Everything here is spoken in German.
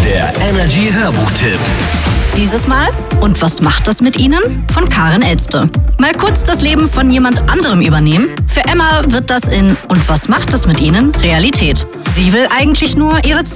Der Energy Hörbuchtipp. Dieses Mal „Und was macht das mit Ihnen?" von Karin Elster. Mal kurz das Leben von jemand anderem übernehmen. Für Emma wird das in „Und was macht das mit Ihnen?" Realität. Sie will eigentlich nur ihre